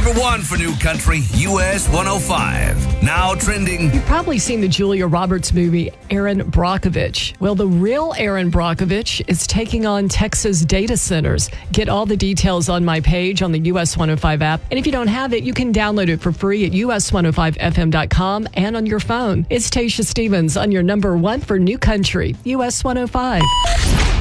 Number 1 for New Country, US 105. Now trending. You've probably seen the Julia Roberts movie, Erin Brockovich. Well, the real Erin Brockovich is taking on Texas data centers. Get all the details on my page on the US 105 app. And if you don't have it, you can download it for free at us105fm.com and on your phone. It's Tasha Stevens on your number 1 for New Country, US 105.